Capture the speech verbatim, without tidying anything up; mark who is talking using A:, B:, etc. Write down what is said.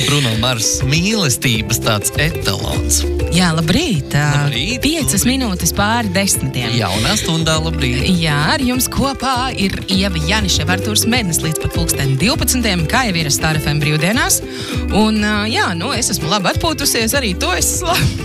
A: Bruno Mars mīlestības tāds etalons.
B: Jā, labrīt.
A: Labrīt,
B: Piecas
A: labrīt.
B: minūtes pāri desmitiem.
A: Jaunā stundā, labrīt.
B: Jā, ar jums kopā ir Ieva Janiševa, Artūrs Mednis līdz pat pulksten divpadsmitiem, kā jau ir Star F M brīvdienās. Un jā, nu, es esmu labi atpūtusies, arī to es labi.